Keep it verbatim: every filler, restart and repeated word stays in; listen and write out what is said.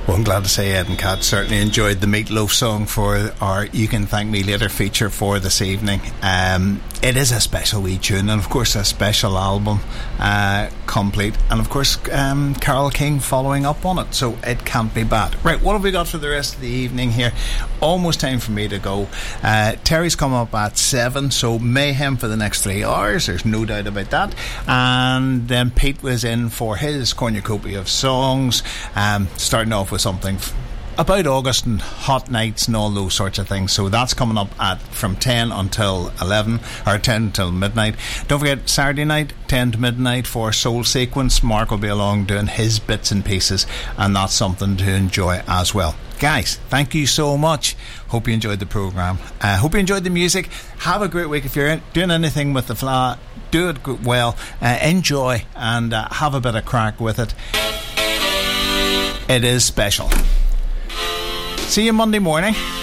Well, I'm glad to say Ed and Kat certainly enjoyed the Meat Loaf song for our You Can Thank Me Later feature for this evening. Um, it is a special wee tune, and of course a special album uh, complete, and of course um, Carole King following up on it, so it can't be bad. Right, what have we got for the rest of the evening here? Almost time for me to go. uh, Terry's come up at seven, so mayhem for the next three hours, there's no doubt about that. And then Pete was in for his cornucopia of songs, um, starting off with something f- about August and hot nights and all those sorts of things. So that's coming up at from ten until eleven, or ten until midnight. Don't forget Saturday night ten to midnight for Soul Sequence. Mark will be along doing his bits and pieces, and that's something to enjoy as well. Guys, thank you so much. Hope you enjoyed the programme. Uh, hope you enjoyed the music. Have a great week. If you're doing anything with the flower, do it well. Uh, enjoy and uh, have a bit of crack with it. It is special. See you Monday morning.